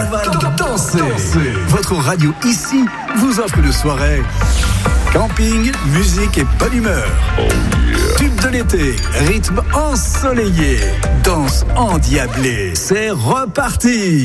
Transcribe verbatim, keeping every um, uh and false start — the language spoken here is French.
Dansez. Votre radio ici vous offre une soirée. Camping, musique et bonne humeur. Oh yeah. Tube de l'été, rythme ensoleillé, danse endiablée. C'est reparti.